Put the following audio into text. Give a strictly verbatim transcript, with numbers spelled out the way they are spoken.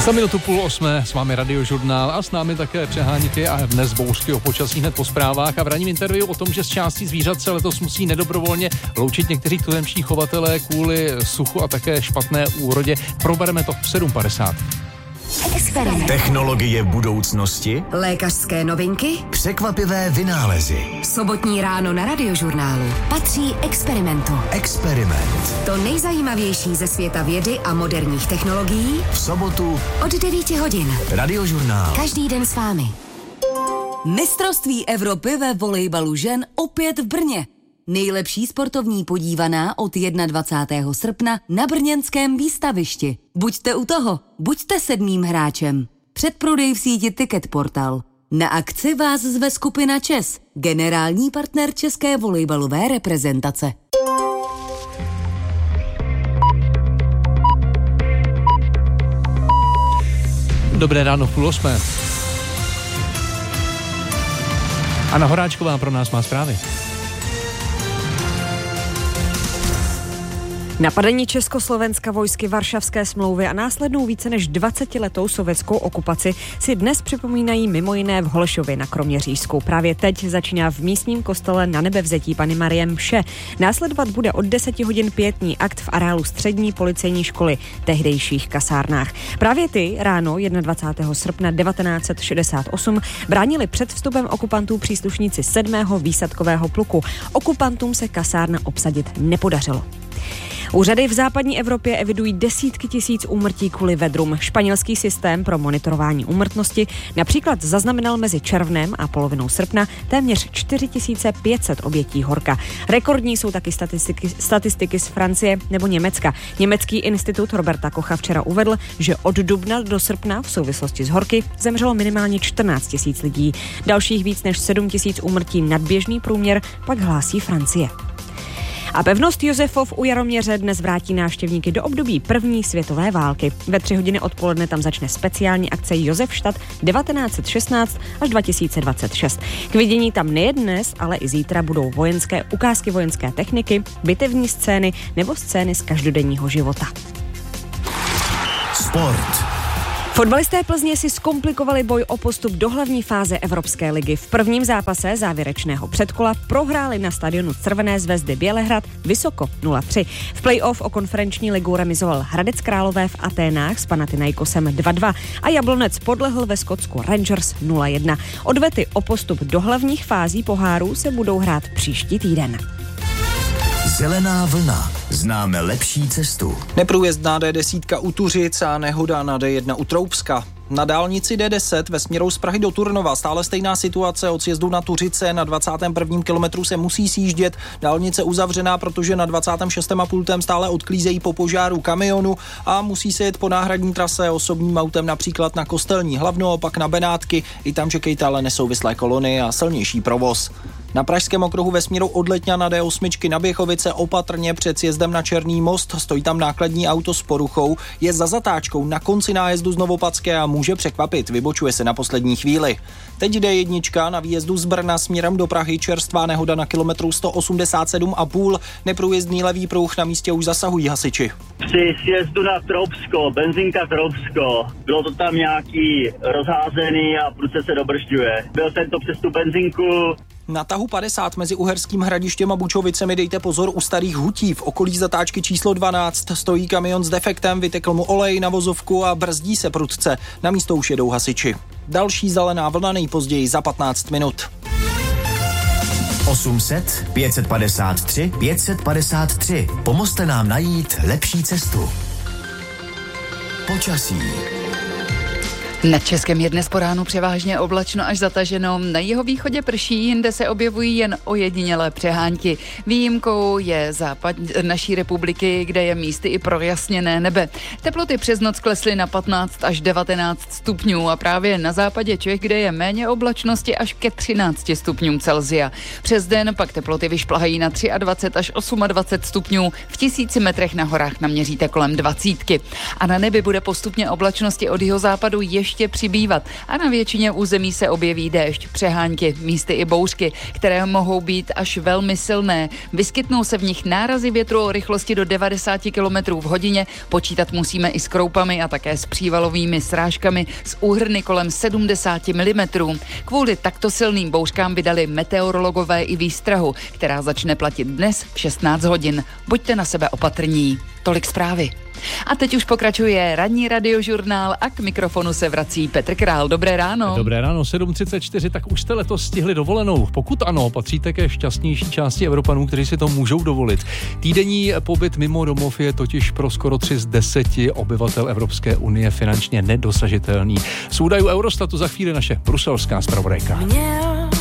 Za minutu půl osmé s vámi Radiožurnál a s námi také přehánitý a dnes bouřky o počasí hned po zprávách a v ranním interview o tom, že z částí zvířat se letos musí nedobrovolně loučit někteří tuzemští chovatelé kvůli suchu a také špatné úrodě. Probereme to v sedm padesát. Experiment. Technologie budoucnosti. Lékařské novinky. Překvapivé vynálezy. Sobotní ráno na Radiožurnálu patří Experimentu. Experiment. To nejzajímavější ze světa vědy a moderních technologií. V sobotu od devíti hodin. Radiožurnál. Každý den s vámi. Mistrovství Evropy ve volejbalu žen opět v Brně. Nejlepší sportovní podívaná od dvacátého prvního srpna na brněnském výstavišti. Buďte u toho, buďte sedmým hráčem. Předprodej v síti Ticket Portal. Na akci vás zve skupina ČES, generální partner české volejbalové reprezentace. Dobré ráno v půl osmé. Anna Horáčková pro nás má zprávy. Napadení Československa vojsky Varšavské smlouvy a následnou více než dvacetiletou sovětskou okupaci si dnes připomínají mimo jiné v Holešově na Kroměřížsku. Právě teď začíná v místním kostele Na Nebevzetí Panny Marie mše. Následovat bude od deseti hodin pietní akt v areálu střední policejní školy, tehdejších kasárnách. Právě ty ráno dvacátého prvního srpna devatenáct set šedesát osm bránili před vstupem okupantů příslušníci sedmého výsadkového pluku. Okupantům se kasárna obsadit nepodařilo. Úřady v západní Evropě evidují desítky tisíc úmrtí kvůli vedrům. Španělský systém pro monitorování úmrtnosti například zaznamenal mezi červnem a polovinou srpna téměř čtyři tisíce pět set obětí horka. Rekordní jsou taky statistiky, statistiky z Francie nebo Německa. Německý institut Roberta Kocha včera uvedl, že od dubna do srpna v souvislosti s horky zemřelo minimálně čtrnáct tisíc lidí. Dalších víc než sedm tisíc úmrtí nadběžný průměr pak hlásí Francie. A pevnost Josefov u Jaroměře dnes vrátí návštěvníky do období první světové války. Ve tři hodiny odpoledne tam začne speciální akce Josefstadt devatenáct set šestnáct až dva tisíce dvacet šest. K vidění tam nejen dnes, ale i zítra budou vojenské ukázky vojenské techniky, bitevní scény nebo scény z každodenního života. Sport. Fotbalisté Plzně si zkomplikovali boj o postup do hlavní fáze Evropské ligy. V prvním zápase závěrečného předkola prohráli na stadionu Crvené zvezdy Bělehrad vysoko nula tři. V play-off o konferenční ligu remizoval Hradec Králové v Aténách s Panathinaikosem dva dva a Jablonec podlehl ve Skotsku Rangers nula jedna. Odvety o postup do hlavních fází pohárů se budou hrát příští týden. Zelená vlna. Známe lepší cestu. Neprůjezdná D deset u Tuřic a nehoda na D jedna u Troubska. Na dálnici D deset ve směru z Prahy do Turnova stále stejná situace od sjezdu na Tuřice. Na dvacátém prvním kilometru se musí sjíždět. Dálnice uzavřená, protože na dvacátém šestém a pultem stále odklízejí po požáru kamionu a musí se jet po náhradní trase osobním autem například na Kostelní Hlavno, pak na Benátky. I tam čekejte ale nesouvislé kolony a silnější provoz. Na pražském okruhu ve směru od Letňa na D osm na Běchovice opatrně před sjezdem na Černý most. Stojí tam nákladní auto s poruchou. Je za zatáčkou na konci nájezdu z Novopadské a může překvapit. Vybočuje se na poslední chvíli. Teď D jedna na výjezdu z Brna směrem do Prahy. Čerstvá nehoda na kilometru sto osmdesát sedm a půl. Neprůjezdný levý pruh, na místě už zasahují hasiči. Při sjezdu na Troubsko, benzinka Troubsko, bylo to tam nějaký rozházený a prudce se dobržďuje. Byl tento přes tu benzinku. Na tahu padesát mezi Uherským Hradištěm a Bučovicemi dejte pozor u Starých Hutí. V okolí zatáčky číslo dvanáct stojí kamion s defektem, vytekl mu olej na vozovku a brzdí se prudce. Na místo už jedou hasiči. Další zelená vlna nejpozději za patnáct minut. osm set, pět set padesát tři, pět set padesát tři. Pomozte nám najít lepší cestu. Počasí. Na Českém je dnes po ránu převážně oblačno až zataženo. Na jihovýchodě prší, jinde se objevují jen ojedinělé přehánky. Výjimkou je západ naší republiky, kde je místy i projasněné nebe. Teploty přes noc klesly na patnáct až devatenáct stupňů a právě na západě Čech, kde je méně oblačnosti, až ke třinácti stupňům Celsia. Přes den pak teploty vyšplhají na dvacet tři až dvacet osm stupňů. V tisíci metrech na horách naměříte kolem dvacítky. A na nebi bude postupně oblačnosti od jihozápadu ještě ještě přibývat a na většině území se objeví déšť, přehánky, místy i bouřky, které mohou být až velmi silné. Vyskytnou se v nich nárazy větru o rychlosti do devadesát kilometrů v hodině, počítat musíme i s kroupami a také s přívalovými srážkami s úhrny kolem sedmdesát milimetrů. Kvůli takto silným bouřkám vydali meteorologové i výstrahu, která začne platit dnes v šestnáct hodin. Buďte na sebe opatrní. Tolik zprávy. A teď už pokračuje ranní radiožurnál a k mikrofonu se vrací Petr Král. Dobré ráno. Dobré ráno, sedm třicet čtyři, tak už jste letos stihli dovolenou. Pokud ano, patříte ke šťastnější části Evropanů, kteří si to můžou dovolit. Týdenní pobyt mimo domov je totiž pro skoro tři z deseti obyvatel Evropské unie finančně nedosažitelný. Z údajů Eurostatu za chvíli naše bruselská zpravodajka.